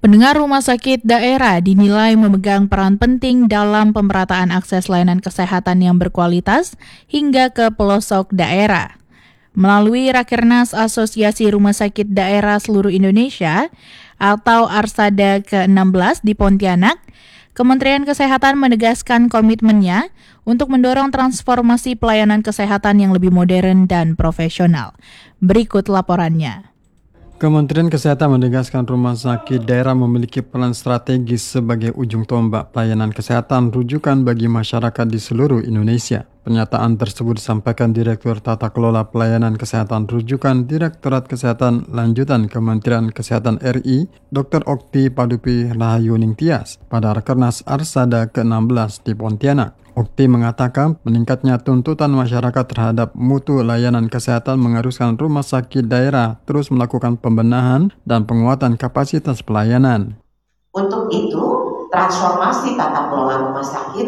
Pendengar, rumah sakit daerah dinilai memegang peran penting dalam pemerataan akses layanan kesehatan yang berkualitas hingga ke pelosok daerah. Melalui Rakernas Asosiasi Rumah Sakit Daerah Seluruh Indonesia atau Arsada ke-16 di Pontianak, Kementerian Kesehatan menegaskan komitmennya untuk mendorong transformasi pelayanan kesehatan yang lebih modern dan profesional. Berikut laporannya. Kementerian Kesehatan menegaskan rumah sakit daerah memiliki peran strategis sebagai ujung tombak pelayanan kesehatan rujukan bagi masyarakat di seluruh Indonesia. Pernyataan tersebut disampaikan Direktur Tata Kelola Pelayanan Kesehatan Rujukan Direktorat Kesehatan Lanjutan Kementerian Kesehatan RI, Dr. Okti Padupi Rahayu Ningtyas pada Rakernas Arsada ke-16 di Pontianak. Okti mengatakan meningkatnya tuntutan masyarakat terhadap mutu layanan kesehatan mengharuskan rumah sakit daerah terus melakukan pembenahan dan penguatan kapasitas pelayanan. Untuk itu, transformasi tata kelola rumah sakit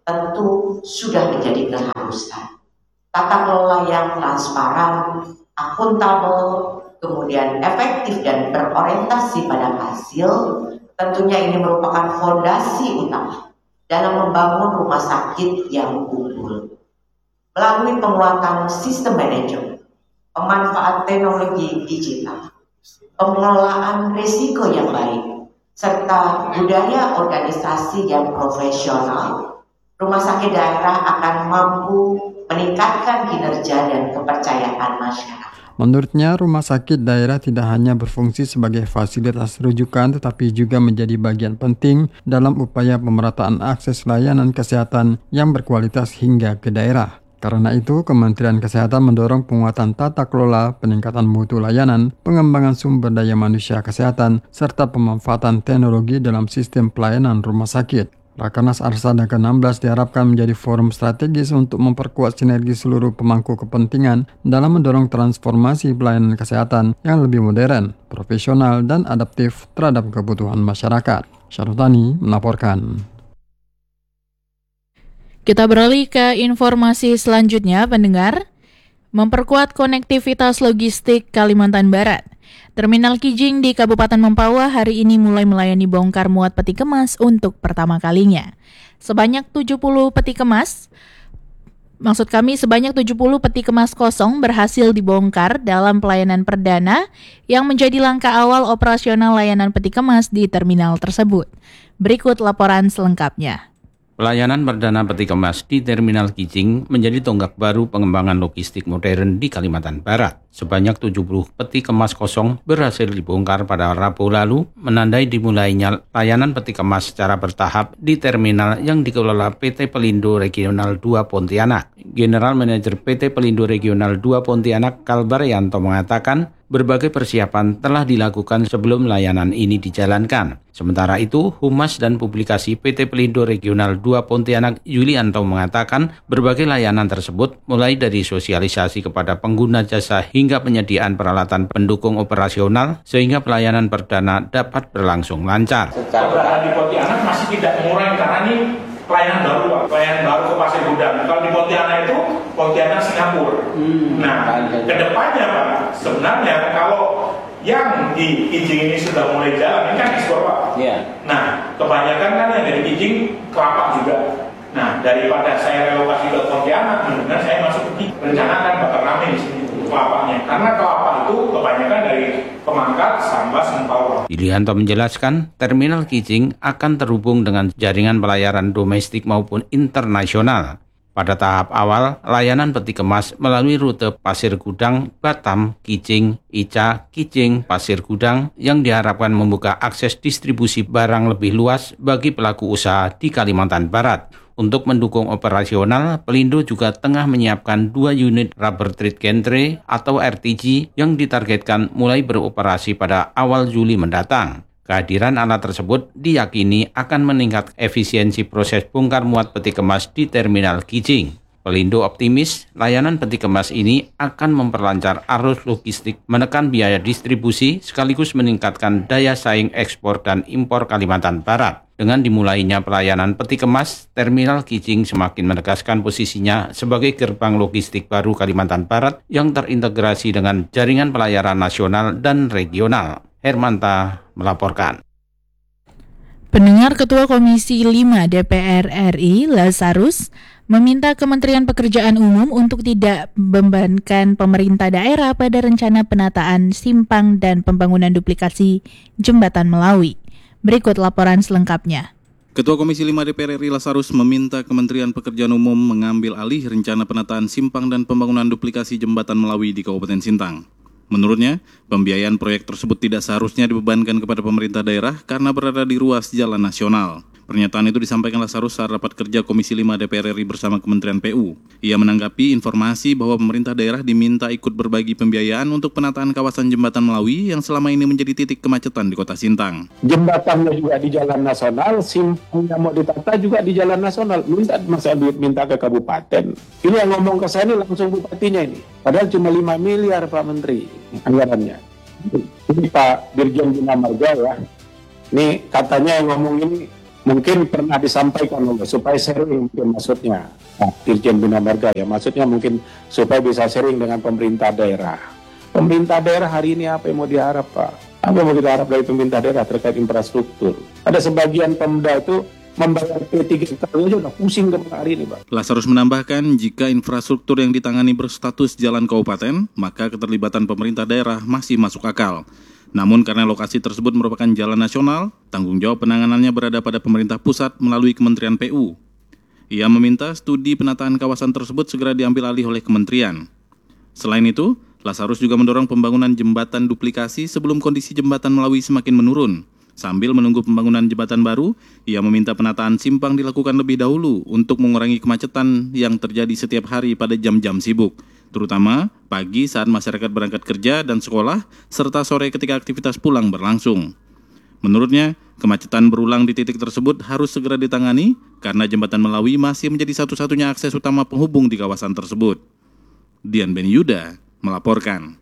tentu sudah menjadi keharusan. Tata kelola yang transparan, akuntabel, kemudian efektif dan berorientasi pada hasil, tentunya ini merupakan fondasi utama dalam membangun rumah sakit yang unggul. Melalui penguatan sistem manajemen, pemanfaat teknologi digital, pengelolaan risiko yang baik, serta budaya organisasi yang profesional, rumah sakit daerah akan mampu meningkatkan kinerja dan kepercayaan masyarakat. Menurutnya, rumah sakit daerah tidak hanya berfungsi sebagai fasilitas rujukan tetapi juga menjadi bagian penting dalam upaya pemerataan akses layanan kesehatan yang berkualitas hingga ke daerah. Karena itu, Kementerian Kesehatan mendorong penguatan tata kelola, peningkatan mutu layanan, pengembangan sumber daya manusia kesehatan, serta pemanfaatan teknologi dalam sistem pelayanan rumah sakit. Rakernas Arsada ke-16 diharapkan menjadi forum strategis untuk memperkuat sinergi seluruh pemangku kepentingan dalam mendorong transformasi pelayanan kesehatan yang lebih modern, profesional, dan adaptif terhadap kebutuhan masyarakat. Syarutani melaporkan. Kita beralih ke informasi selanjutnya, pendengar. Memperkuat konektivitas logistik Kalimantan Barat. Terminal Kijing di Kabupaten Mempawah hari ini mulai melayani bongkar muat peti kemas untuk pertama kalinya. Sebanyak 70 peti kemas kosong berhasil dibongkar dalam pelayanan perdana yang menjadi langkah awal operasional layanan peti kemas di terminal tersebut. Berikut laporan selengkapnya. Pelayanan perdana peti kemas di Terminal Kijing menjadi tonggak baru pengembangan logistik modern di Kalimantan Barat. Sebanyak 70 peti kemas kosong berhasil dibongkar pada Rabu lalu, menandai dimulainya layanan peti kemas secara bertahap di terminal yang dikelola PT Pelindo Regional 2 Pontianak. General Manager PT Pelindo Regional 2 Pontianak, Kalbaryanto, mengatakan berbagai persiapan telah dilakukan sebelum layanan ini dijalankan. Sementara itu, Humas dan Publikasi PT Pelindo Regional 2 Pontianak, Yulianto, mengatakan berbagai layanan tersebut mulai dari sosialisasi kepada pengguna jasa hingga penyediaan peralatan pendukung operasional sehingga pelayanan perdana dapat berlangsung lancar. Keberadaan di Pontianak masih tidak mengurangi karena ini pelayanan baru ke Pasir Gudang. Kalau di Pontianak itu Pontianak Singapura. Nah, kedepannya Pak, sebenarnya kalau yang di Kijing ini sudah mulai jalan, ini kan ekspor Pak. Yeah. Nah, kebanyakan kan yang dari Kijing kelapa juga. Nah, daripada saya relokasi ke Pontianak, mendingan saya masuk ke Kijing. Rencana kan bakal rame di sini kelapanya. Karena kelapa itu kebanyakan dari Pemangkat, Sambas, Mempawah. Yulianto menjelaskan, Terminal Kijing akan terhubung dengan jaringan pelayaran domestik maupun internasional. Pada tahap awal, layanan peti kemas melalui rute Pasir Gudang, Batam, Kijing, Ica, Kijing, Pasir Gudang yang diharapkan membuka akses distribusi barang lebih luas bagi pelaku usaha di Kalimantan Barat. Untuk mendukung operasional, Pelindo juga tengah menyiapkan 2 unit rubber treat gantry atau RTG yang ditargetkan mulai beroperasi pada awal Juli mendatang. Kehadiran alat tersebut diyakini akan meningkatkan efisiensi proses bongkar muat peti kemas di Terminal Kijing. Pelindo optimis layanan peti kemas ini akan memperlancar arus logistik, menekan biaya distribusi, sekaligus meningkatkan daya saing ekspor dan impor Kalimantan Barat. Dengan dimulainya pelayanan peti kemas, Terminal Kijing semakin menegaskan posisinya sebagai gerbang logistik baru Kalimantan Barat yang terintegrasi dengan jaringan pelayaran nasional dan regional. Hermanta melaporkan. Pendengar, Ketua Komisi 5 DPR RI, Lazarus, meminta Kementerian Pekerjaan Umum untuk tidak membebankan pemerintah daerah pada rencana penataan simpang dan pembangunan duplikasi jembatan Melawi. Berikut laporan selengkapnya. Ketua Komisi 5 DPR RI Lazarus meminta Kementerian Pekerjaan Umum mengambil alih rencana penataan simpang dan pembangunan duplikasi jembatan Melawi di Kabupaten Sintang. Menurutnya, pembiayaan proyek tersebut tidak seharusnya dibebankan kepada pemerintah daerah karena berada di ruas jalan nasional. Pernyataan itu disampaikan Lazarus saat rapat kerja Komisi 5 DPR RI bersama Kementerian PU. Ia menanggapi informasi bahwa pemerintah daerah diminta ikut berbagi pembiayaan untuk penataan kawasan jembatan Melawi yang selama ini menjadi titik kemacetan di Kota Sintang. Jembatannya juga di jalan nasional, simpangnya mau ditata juga di jalan nasional. Masa duit minta ke kabupaten. Ini yang ngomong ke saya ini langsung bupatinya ini. Padahal cuma 5 miliar Pak Menteri anggarannya. Ini Pak Dirjen Bina Marga ya. Ini katanya yang ngomong ini mungkin pernah disampaikan supaya sharing mungkin maksudnya Dirjen Bina Marga ya, maksudnya mungkin supaya bisa sharing dengan pemerintah daerah. Pemerintah daerah hari ini apa yang mau diharap Pak? Apa yang mau kita harap dari pemerintah daerah terkait infrastruktur? Ada sebagian Pemda itu membayar P3 aja udah pusing kemana hari ini Pak. Lazarus menambahkan jika infrastruktur yang ditangani berstatus jalan kabupaten, maka keterlibatan pemerintah daerah masih masuk akal. Namun karena lokasi tersebut merupakan jalan nasional, tanggung jawab penanganannya berada pada pemerintah pusat melalui Kementerian PU. Ia meminta studi penataan kawasan tersebut segera diambil alih oleh kementerian. Selain itu, Lazarus juga mendorong pembangunan jembatan duplikasi sebelum kondisi jembatan Melawi semakin menurun. Sambil menunggu pembangunan jembatan baru, ia meminta penataan simpang dilakukan lebih dahulu untuk mengurangi kemacetan yang terjadi setiap hari pada jam-jam sibuk, terutama pagi saat masyarakat berangkat kerja dan sekolah, serta sore ketika aktivitas pulang berlangsung. Menurutnya, kemacetan berulang di titik tersebut harus segera ditangani karena jembatan Melawi masih menjadi satu-satunya akses utama penghubung di kawasan tersebut. Dian Ben Yuda melaporkan.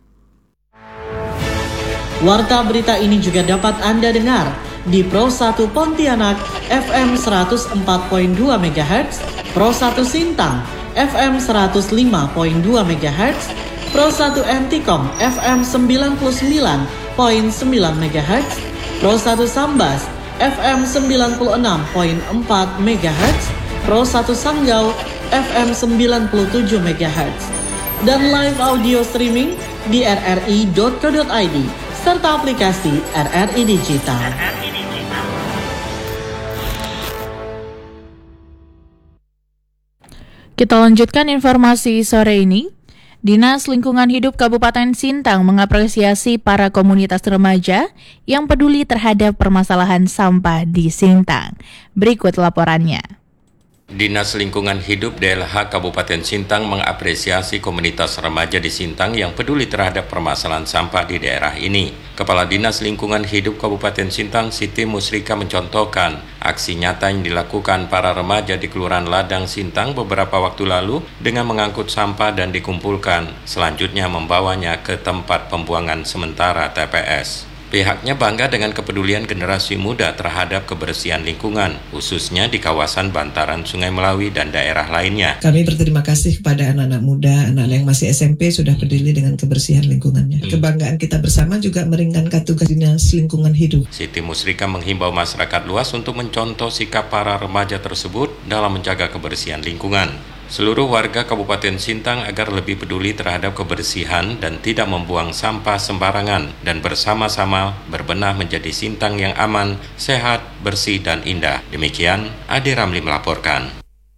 Warta berita ini juga dapat Anda dengar di Pro 1 Pontianak FM 104.2 MHz, Pro 1 Sintang FM 105.2 MHz, Pro 1 Antikom FM 99.9 MHz, Pro 1 Sambas FM 96.4 MHz, Pro 1 Sanggau FM 97 MHz, dan live audio streaming di rri.co.id serta aplikasi RRI Digital. Kita lanjutkan informasi sore ini. Dinas Lingkungan Hidup Kabupaten Sintang mengapresiasi para komunitas remaja yang peduli terhadap permasalahan sampah di Sintang. Berikut laporannya. Dinas Lingkungan Hidup DLH Kabupaten Sintang mengapresiasi komunitas remaja di Sintang yang peduli terhadap permasalahan sampah di daerah ini. Kepala Dinas Lingkungan Hidup Kabupaten Sintang, Siti Musrika, mencontohkan aksi nyata yang dilakukan para remaja di Kelurahan Ladang Sintang beberapa waktu lalu dengan mengangkut sampah dan dikumpulkan, selanjutnya membawanya ke tempat pembuangan sementara TPS. Pihaknya bangga dengan kepedulian generasi muda terhadap kebersihan lingkungan, khususnya di kawasan bantaran Sungai Melawi dan daerah lainnya. Kami berterima kasih kepada anak-anak muda, anak-anak yang masih SMP sudah peduli dengan kebersihan lingkungannya. Kebanggaan kita bersama juga meringankan tugas Dinas Lingkungan Hidup. Siti Musrika menghimbau masyarakat luas untuk mencontoh sikap para remaja tersebut dalam menjaga kebersihan lingkungan. Seluruh warga Kabupaten Sintang agar lebih peduli terhadap kebersihan dan tidak membuang sampah sembarangan dan bersama-sama berbenah menjadi Sintang yang aman, sehat, bersih, dan indah. Demikian, Ade Ramli melaporkan.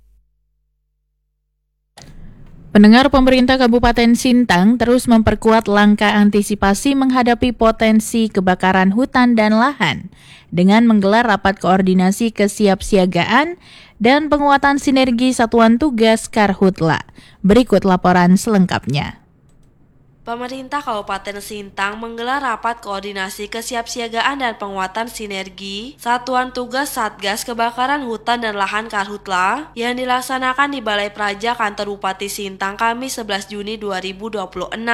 Pendengar, pemerintah Kabupaten Sintang terus memperkuat langkah antisipasi menghadapi potensi kebakaran hutan dan lahan dengan menggelar rapat koordinasi kesiapsiagaan dan penguatan sinergi satuan tugas Karhutla. Berikut laporan selengkapnya. Pemerintah Kabupaten Sintang menggelar rapat koordinasi kesiapsiagaan dan penguatan sinergi Satuan Tugas Satgas Kebakaran Hutan dan Lahan Karhutla yang dilaksanakan di Balai Praja Kantor Bupati Sintang Kamis 11 Juni 2026.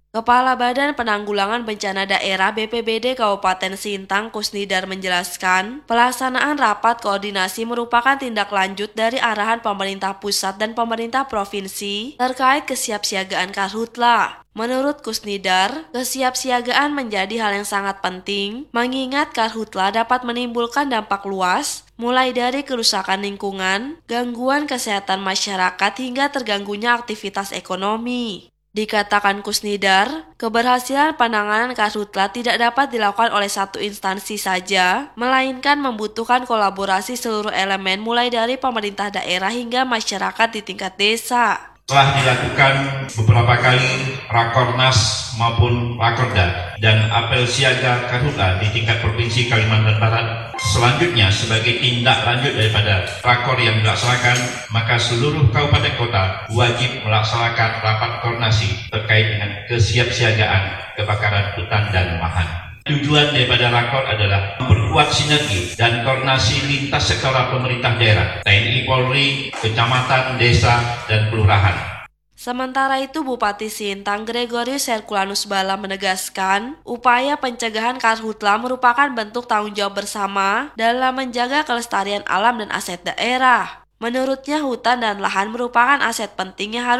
Kepala Badan Penanggulangan Bencana Daerah BPBD Kabupaten Sintang Kusnidar menjelaskan, pelaksanaan rapat koordinasi merupakan tindak lanjut dari arahan pemerintah pusat dan pemerintah provinsi terkait kesiapsiagaan Karhutla. Menurut Kusnidar, kesiapsiagaan menjadi hal yang sangat penting, mengingat Karhutla dapat menimbulkan dampak luas, mulai dari kerusakan lingkungan, gangguan kesehatan masyarakat hingga terganggunya aktivitas ekonomi. Dikatakan Kusnidar, keberhasilan penanganan Karhutla tidak dapat dilakukan oleh satu instansi saja, melainkan membutuhkan kolaborasi seluruh elemen mulai dari pemerintah daerah hingga masyarakat di tingkat desa. Telah dilakukan beberapa kali Rakornas maupun Rakorda dan apel siaga Karhutla di tingkat Provinsi Kalimantan Barat. Selanjutnya, sebagai tindak lanjut daripada rakor yang dilaksanakan, maka seluruh kabupaten kota wajib melaksanakan rapat koordinasi terkait dengan kesiapsiagaan kebakaran hutan dan lahan. Tujuan daripada rakor adalah memperkuat sinergi dan koordinasi lintas sektoral pemerintah daerah, TNI, Polri, kecamatan, desa, dan kelurahan. Sementara itu, Bupati Sintang Gregorius Herculanus Bala menegaskan, upaya pencegahan Karhutla merupakan bentuk tanggung jawab bersama dalam menjaga kelestarian alam dan aset daerah. Menurutnya, hutan dan lahan merupakan aset penting yang harus